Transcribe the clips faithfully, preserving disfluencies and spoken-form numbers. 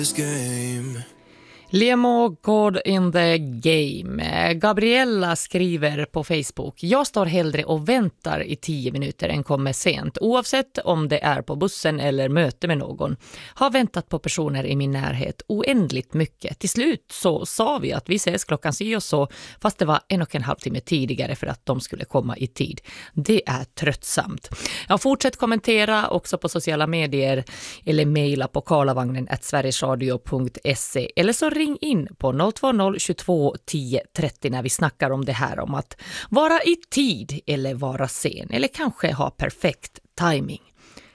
Liam Code in the game. Gabriella skriver på Facebook: jag står hellre och väntar i tio minuter än kommer sent. Oavsett om det är på bussen eller möte med någon. Har väntat på personer i min närhet oändligt mycket. Till slut så sa vi att vi ses klockan si och så, fast det var en och en halv timme tidigare för att de skulle komma i tid. Det är tröttsamt. Jag fortsätt kommentera också på sociala medier eller mejla på karlavagnen at sverigesradio punkt se eller så ring in på noll två noll tjugotvå tio trettio när vi snackar om det här om att vara i tid eller vara sen eller kanske ha perfekt timing.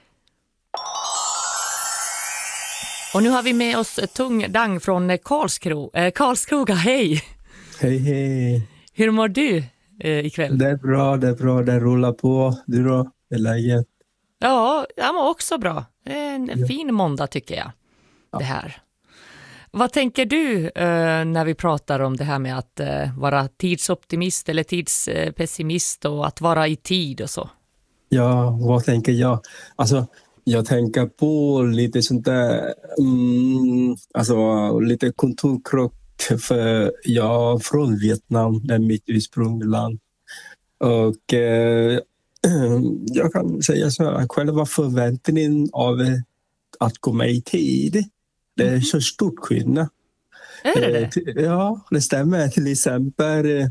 Och nu har vi med oss Tung Dang från Karlskro, eh, Karlskroga. Hej! Hej, hej! Hur mår du eh, ikväll? Det är bra, det är bra. Det rullar på. Du då? Det är läget? Ja, jag mår också bra. En Ja. fin måndag tycker jag. Ja. Det här. Vad tänker du eh, när vi pratar om det här med att eh, vara tidsoptimist eller tidspessimist och att vara i tid och så? Ja, vad tänker jag? Alltså, jag tänker på lite sånt där, mm, alltså lite kontorkrock, för jag är från Vietnam, det är mitt ursprungsland. Och eh, jag kan säga så här, själva förväntningen av att komma i tid, det är så stort skillnad. Är det det? Ja, det stämmer. Till exempel eh,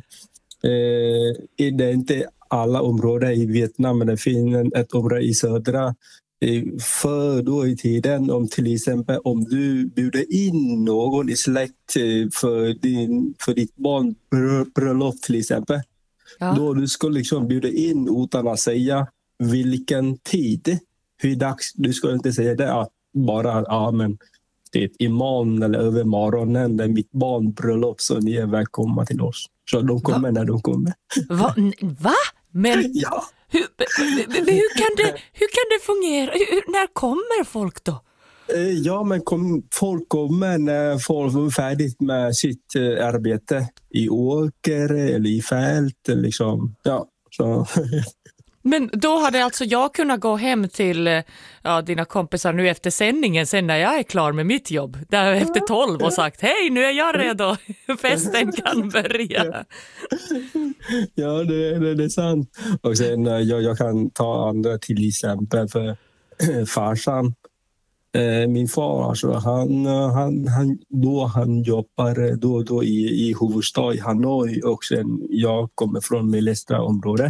det är inte alla områden i Vietnam, men det finns ett område i södra. För då i tiden, om till exempel om du bjuder in någon i släkt för, din, för ditt barn bröllop till exempel. Ja. Då du ska liksom bjuda in utan att säga vilken tid, hur dags, du ska inte säga det att bara, ja men det imorgon eller över morgonen, det är mitt barn bröllop så ni är välkomna till oss. Så de kommer Va? när de kommer. Va? Va? Men ja. hur, hur, kan det, hur kan det fungera? Hur, när kommer folk då? Ja, men kom, folk kommer när folk är färdigt med sitt arbete i åker eller i fält. Liksom. Ja, så. Men då hade alltså jag kunnat gå hem till ja, dina kompisar nu efter sändningen sen när jag är klar med mitt jobb. Där efter tolv och sagt, hej nu är jag redo, festen kan börja. Ja, det, det, det är sant. Och sen jag, jag kan ta andra till exempel för farsan. Min far, alltså, han, han, han, då han jobbar då, då i, i huvudstad i Hanoi och sen jag kommer från mellersta området.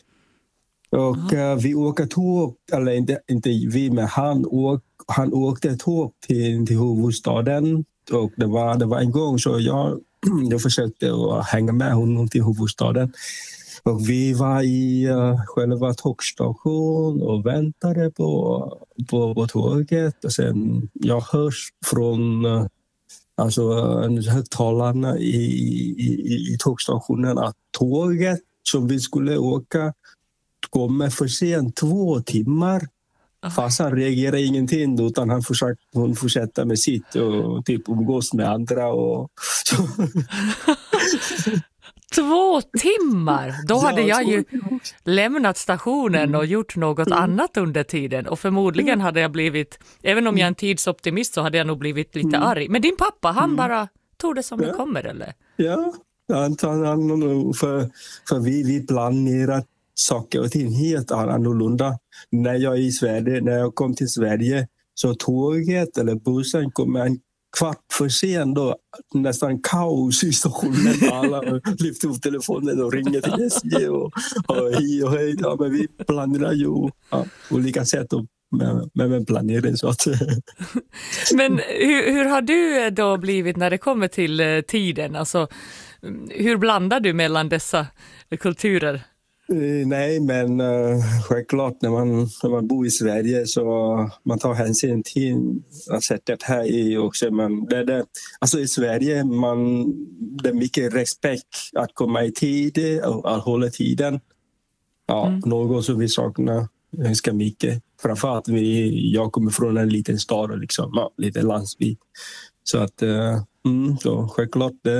Och uh, vi åker tåg, eller inte, inte vi, men han, åk, han åkte tåg till, till huvudstaden. Och det var, det var en gång så jag, jag försökte att hänga med honom till huvudstaden. Och vi var i uh, själva tågstationen och väntade på, på, på tåget. Och sen jag hörs från uh, alltså, högtalarna i, i, i tågstationen att tåget som vi skulle åka kommer för sent två timmar. Farsan reagerar ingenting utan han försöker, hon fortsätter med sitt och typ umgås med andra. Och så. Två timmar? Då hade jag ju lämnat stationen och gjort något annat under tiden. Och förmodligen hade jag blivit, även om jag är en tidsoptimist så hade jag nog blivit lite arg. Men din pappa, han bara tog det som det kommer, eller? Ja, han, han, för, för vi, vi planerar saker och ting helt annorlunda. När jag är i Sverige, när jag kom till Sverige så tåget eller bussen kom en kvart för sen då, nästan kaos i stationen. Alla lyfter upp telefonen och ringer till S J och, och hej och hej. Ja, men vi planerar ju ja, olika sätt och med, med, med planering så att. Men hur, hur har du då blivit när det kommer till uh, tiden? Alltså, hur blandar du mellan dessa kulturer? Uh, nej, men uh, självklart när man, när man bor i Sverige så man tar hänsyn till sättet här i också. Men det, det, alltså i Sverige man, det är mycket respekt att komma i tid och att hålla tiden. Ja, mm. Något som vi saknar ganska mycket. Framförallt vi, jag kommer från en liten stad och liksom, ja, lite landsbygd. Så att, uh, mm, så självklart det.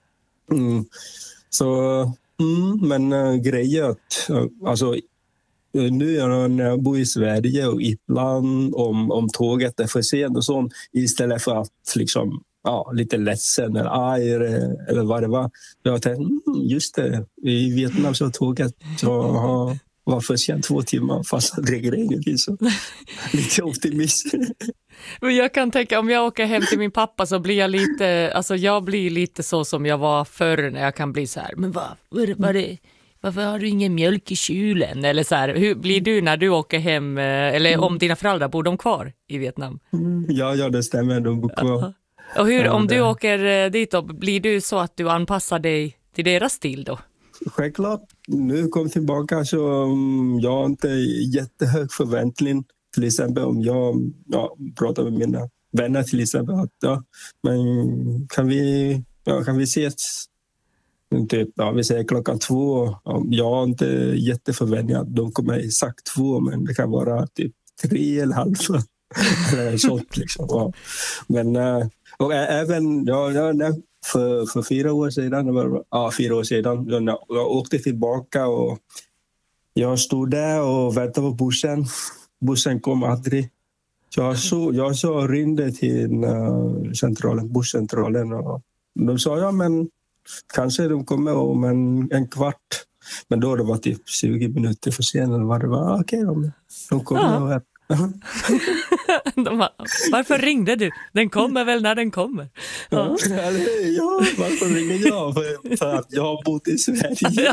Mm, så... Mm, men uh, grejen att uh, alltså, nu när jag bor i Sverige och ibland om, om tåget är för sent och sånt, istället för att liksom, ja, lite ledsen eller arg eller vad det var. Jag tänkte, mm, just det, i Vietnam så tåget så var för sent två timmar fast det regnar ingenting, så lite optimist. Men jag kan tänka, om jag åker hem till min pappa så blir jag lite, alltså jag blir lite så som jag var förr, när jag kan bli så här, men vad, vad, vad det, varför har du ingen mjölk i kylen? Eller så här, hur blir du när du åker hem, eller om dina föräldrar, bor de kvar i Vietnam? Ja, ja, det stämmer, de bor kvar. Ja. Och hur, om du åker dit då, blir du så att du anpassar dig till deras stil då? Självklart, nu kom tillbaka så um, jag har inte jättehög förväntning. Till exempel om jag ja, pratar med mina vänner till exempel att ja, men kan vi, ja, kan vi ses typ, ja, vi säger klockan två. Ja, jag har inte jätteförväntningar att de kommer exakt två, men det kan vara typ tre eller halv sånt liksom. Ja. Men och även ja, ja, för, för fyra år sedan, var, ja, fyra år sedan jag, jag åkte tillbaka och jag stod där och väntade på bussen. Bussen kom aldrig. Jag så, jag så ringde till uh, centralen, busscentralen och de sa ja men kanske de kommer om en, en kvart. Men då det var typ tjugo minuter för sent eller vad det var. Okej, okay, de, de kommer ja. och de bara, varför ringde du? Den kommer väl när den kommer. Ja, ja varför ringer jag? För, för att jag har bott i Sverige.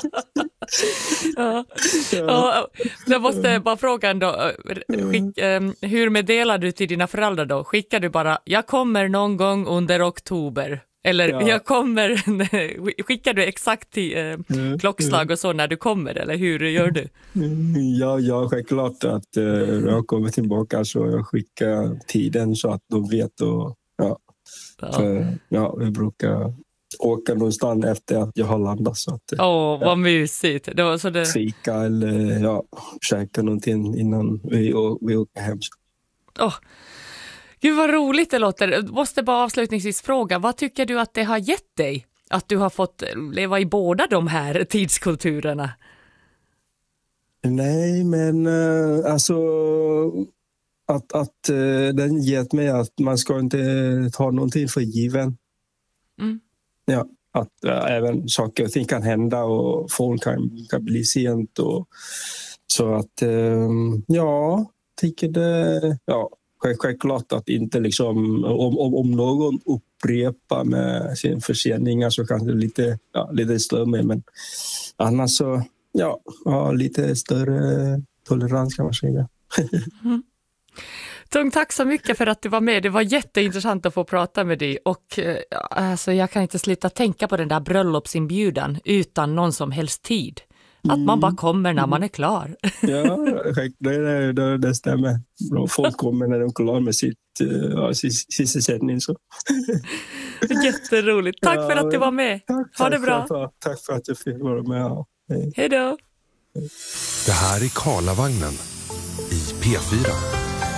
Ja. Ja. Jag måste bara fråga ändå, skick, hur meddelar du till dina föräldrar då? Skickar du bara, jag kommer någon gång under oktober? Eller ja. jag kommer, skickar du exakt till eh, mm, klockslag och så när du kommer, eller hur gör du? Ja, ja självklart att eh, jag kommer tillbaka så jag skickar tiden så att de vet och ja, ja. För, ja vi brukar åka någonstans efter att jag har landat så att åh, oh, vad ja. mysigt. Det var så det... Fika eller ja, käka någonting innan vi, vi åker hem. Åh. Oh. Gud vad roligt det låter. Jag måste bara avslutningsvis fråga, vad tycker du att det har gett dig? Att du har fått leva i båda de här tidskulturerna? Nej, men uh, alltså att, att uh, den gett mig att man ska inte ta någonting för given. Mm. Ja, att uh, även saker och ting kan hända och folk kan, kan bli sent. Och, så att, uh, ja, tycker det... Ja. Självklart att inte liksom, om, om, om någon upprepar med sin förseningar så kanske lite, ja, lite större, men annars så ja, ja, lite större tolerans kan man säga. Mm. Tung, tack så mycket för att du var med. Det var jätteintressant att få prata med dig och alltså, jag kan inte sluta tänka på den där bröllopsinbjudan utan någon som helst tid. Att man bara kommer när man är klar. Ja, det, det, det stämmer. Folk kommer när de är klara med sitt uh, sysselsättning. Så. Jätteroligt. Tack ja, för att du var med. Tack, ha det bra. För, tack för att jag fick vara med. Hej. Hej då. Det här är Karlavagnen i P fyra.